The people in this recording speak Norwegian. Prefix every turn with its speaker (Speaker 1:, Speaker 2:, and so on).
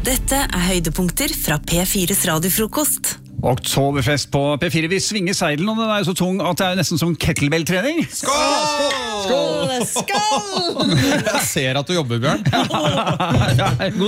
Speaker 1: Dette høydepunkter fra P4's radiofrokost.
Speaker 2: Oktoberfest på P4. Vi svinger seidelen, og den jo så tung at det jo nesten som kettlebell-trening.
Speaker 3: Skål!
Speaker 1: Skål!
Speaker 3: Jeg ser at du jobber, Bjørn.
Speaker 2: God